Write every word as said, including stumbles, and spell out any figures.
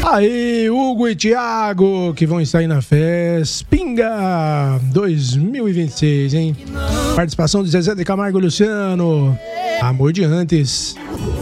Aí, Hugo e Thiago, que vão estar aí na Fespinga dois mil e vinte e seis, hein? Participação de Zezé de Camargo e Luciano. Amor de antes.